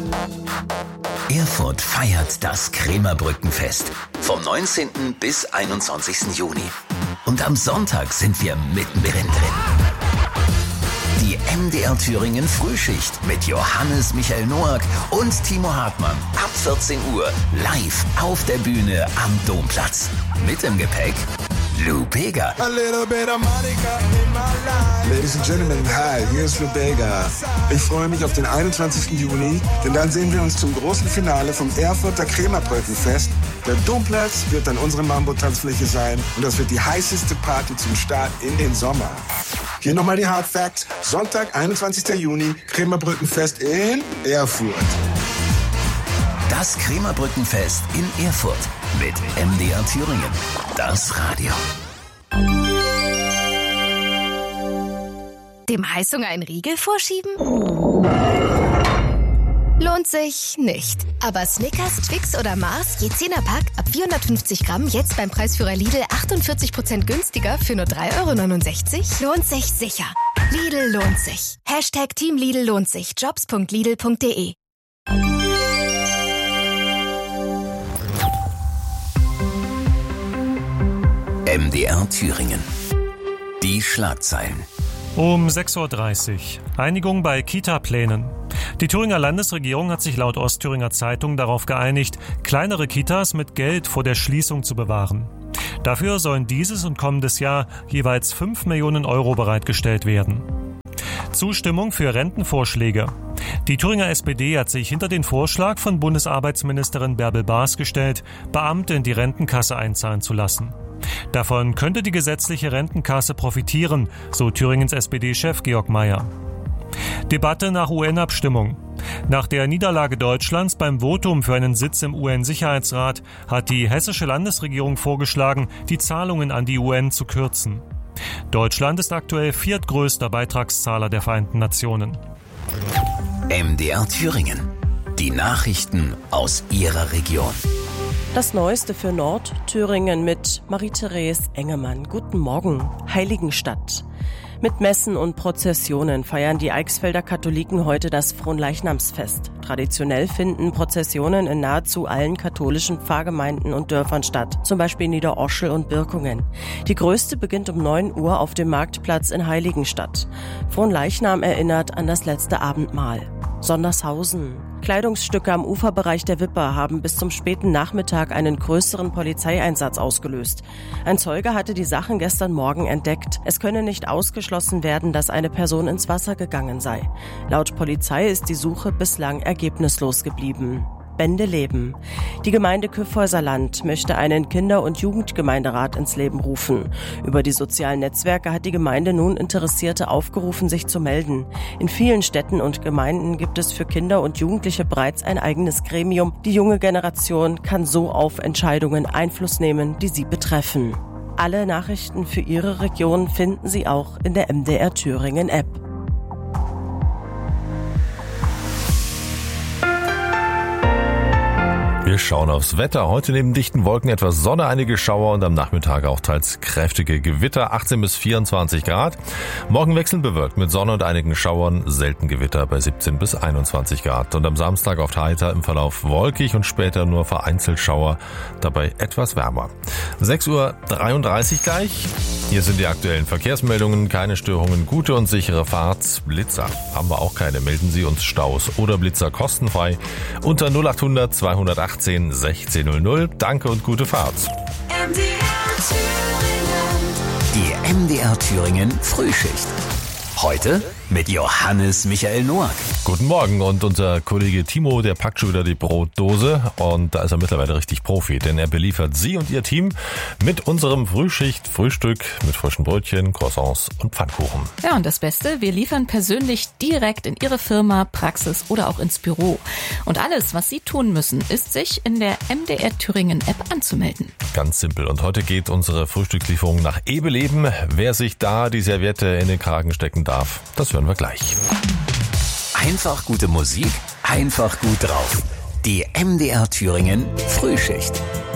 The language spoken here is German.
Erfurt feiert das Krämerbrückenfest vom 19. bis 21. Juni. Und am Sonntag sind wir mittendrin drin. Die MDR Thüringen Frühschicht mit Johannes Michael Noack und Timo Hartmann ab 14 Uhr live auf der Bühne am Domplatz. Mit im Gepäck Lou Bega. Ladies and Gentlemen, hi, hier ist Lou Bega. Ich freue mich auf den 21. Juni, denn dann sehen wir uns zum großen Finale vom Erfurter Krämerbrückenfest. Der Domplatz wird dann unsere Mambo-Tanzfläche sein und das wird die heißeste Party zum Start in den Sommer. Hier nochmal die Hard Facts. Sonntag, 21. Juni, Krämerbrückenfest in Erfurt. Das Krämerbrückenfest in Erfurt mit MDR Thüringen. Das Radio. Dem Heißhunger einen Riegel vorschieben? Lohnt sich nicht. Aber Snickers, Twix oder Mars, je 10er Pack, ab 450 Gramm, jetzt beim Preisführer Lidl 48% günstiger für nur 3,69 € lohnt sich sicher. Lidl lohnt sich. Hashtag Team Lidl lohnt sich. Jobs.lidl.de. MDR Thüringen. Die Schlagzeilen. Um 6.30 Uhr. Einigung bei Kita-Plänen. Die Thüringer Landesregierung hat sich laut Ostthüringer Zeitung darauf geeinigt, kleinere Kitas mit Geld vor der Schließung zu bewahren. Dafür sollen dieses und kommendes Jahr jeweils 5 Millionen € bereitgestellt werden. Zustimmung für Rentenvorschläge. Die Thüringer SPD hat sich hinter den Vorschlag von Bundesarbeitsministerin Bärbel Baas gestellt, Beamte in die Rentenkasse einzahlen zu lassen. Davon könnte die gesetzliche Rentenkasse profitieren, so Thüringens SPD-Chef Georg Mayer. Debatte nach UN-Abstimmung. Nach der Niederlage Deutschlands beim Votum für einen Sitz im UN-Sicherheitsrat hat die hessische Landesregierung vorgeschlagen, die Zahlungen an die UN zu kürzen. Deutschland ist aktuell viertgrößter Beitragszahler der Vereinten Nationen. MDR Thüringen. Die Nachrichten aus Ihrer Region. Das Neueste für Nordthüringen mit Marie-Therese Engemann. Guten Morgen, Heiligenstadt. Mit Messen und Prozessionen feiern die Eichsfelder Katholiken heute das Fronleichnamsfest. Traditionell finden Prozessionen in nahezu allen katholischen Pfarrgemeinden und Dörfern statt, zum Beispiel Niederoschel und Birkungen. Die größte beginnt um 9 Uhr auf dem Marktplatz in Heiligenstadt. Fronleichnam erinnert an das letzte Abendmahl. Sondershausen. Kleidungsstücke am Uferbereich der Wipper haben bis zum späten Nachmittag einen größeren Polizeieinsatz ausgelöst. Ein Zeuge hatte die Sachen gestern Morgen entdeckt. Es könne nicht ausgeschlossen werden, dass eine Person ins Wasser gegangen sei. Laut Polizei ist die Suche bislang ergebnislos geblieben. Bände leben. Die Gemeinde Kyffhäuserland möchte einen Kinder- und Jugendgemeinderat ins Leben rufen. Über die sozialen Netzwerke hat die Gemeinde nun Interessierte aufgerufen, sich zu melden. In vielen Städten und Gemeinden gibt es für Kinder und Jugendliche bereits ein eigenes Gremium. Die junge Generation kann so auf Entscheidungen Einfluss nehmen, die sie betreffen. Alle Nachrichten für Ihre Region finden Sie auch in der MDR Thüringen App. Wir schauen aufs Wetter. Heute neben dichten Wolken etwas Sonne, einige Schauer und am Nachmittag auch teils kräftige Gewitter, 18 bis 24 Grad. Morgen wechselnd bewölkt mit Sonne und einigen Schauern, selten Gewitter bei 17 bis 21 Grad. Und am Samstag oft heiter, im Verlauf wolkig und später nur vereinzelt Schauer, dabei etwas wärmer. 6.33 Uhr gleich. Hier sind die aktuellen Verkehrsmeldungen. Keine Störungen, gute und sichere Fahrt. Blitzer haben wir auch keine. Melden Sie uns Staus oder Blitzer kostenfrei unter 0800 218 1600. Danke und gute Fahrt. Die MDR Thüringen Frühschicht. Heute mit Johannes Michael Noack. Guten Morgen, und unser Kollege Timo, der packt schon wieder die Brotdose, und da ist er mittlerweile richtig Profi, denn er beliefert Sie und Ihr Team mit unserem Frühstück mit frischen Brötchen, Croissants und Pfannkuchen. Ja, und das Beste, wir liefern persönlich direkt in Ihre Firma, Praxis oder auch ins Büro. Und alles, was Sie tun müssen, ist, sich in der MDR Thüringen App anzumelden. Ganz simpel. Und heute geht unsere Frühstückslieferung nach Ebeleben. Wer sich da die Serviette in den Kragen stecken darf, das hören wir gleich. Einfach gute Musik, einfach gut drauf. Die MDR Thüringen Frühschicht.